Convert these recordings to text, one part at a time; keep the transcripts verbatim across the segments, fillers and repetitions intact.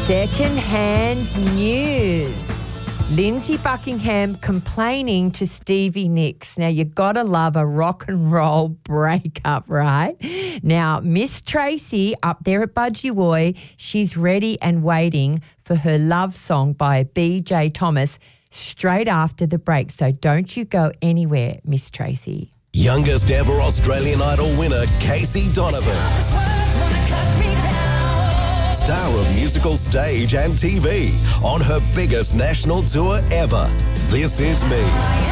Second-hand news. Lindsay Buckingham complaining to Stevie Nicks. Now, you got to love a rock and roll breakup, right? Now, Miss Tracy up there at Budgie Woy, she's ready and waiting for her love song by B J Thomas straight after the break. So don't you go anywhere, Miss Tracy. Youngest ever Australian Idol winner, Casey Donovan. Star of musical stage and T V on her biggest national tour ever. This Is Me.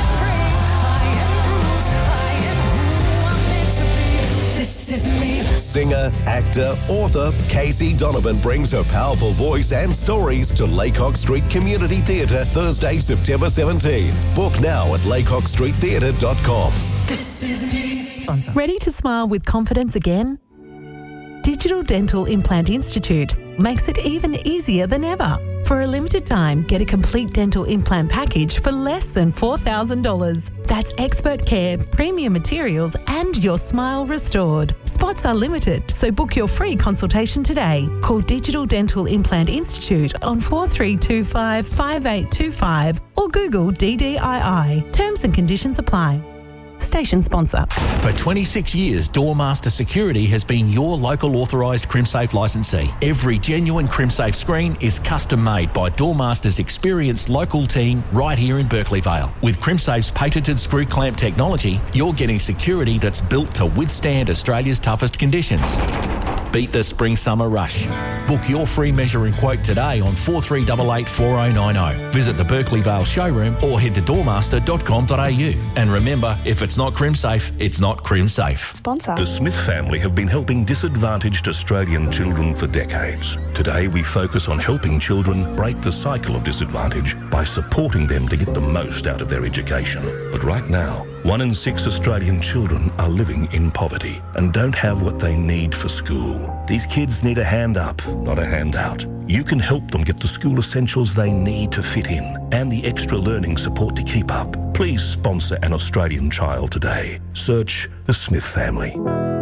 This is me. Singer, actor, author, Casey Donovan brings her powerful voice and stories to Laycock Street Community Theatre Thursday, September seventeenth. Book now at laycock street theatre dot com. This is me. Sponsor. Ready to smile with confidence again? Digital Dental Implant Institute makes it even easier than ever. For a limited time, get a complete dental implant package for less than four thousand dollars. That's expert care, premium materials, and your smile restored. Spots are limited, so book your free consultation today. Call Digital Dental Implant Institute on four three two five, five eight two five or Google D D I I. Terms and conditions apply. Station sponsor. For twenty-six years, Doormaster Security has been your local authorised CrimSafe licensee. Every genuine CrimSafe screen is custom made by Doormaster's experienced local team right here in Berkeley Vale. With CrimSafe's patented screw clamp technology, you're getting security that's built to withstand Australia's toughest conditions. Beat the spring-summer rush. Book your free measure and quote today on four three eight eight, four oh nine oh. Visit the Berkeley Vale showroom or head to doormaster dot com dot a u. And remember, if it's not CrimSafe, it's not CrimSafe. Sponsor. The Smith family have been helping disadvantaged Australian children for decades. Today we focus on helping children break the cycle of disadvantage by supporting them to get the most out of their education. But right now, one in six Australian children are living in poverty and don't have what they need for school. These kids need a hand up, not a handout. You can help them get the school essentials they need to fit in and the extra learning support to keep up. Please sponsor an Australian child today. Search the Smith family.